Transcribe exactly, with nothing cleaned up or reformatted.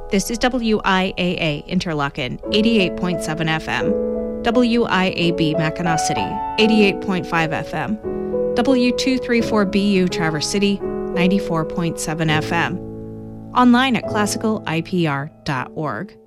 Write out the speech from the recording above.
This is W I A A Interlochen, eighty-eight point seven F M, W I A B Mackinac City, eighty-eight point five F M, W two thirty-four B U Traverse City, ninety-four point seven F M. Online at classical I P R dot org.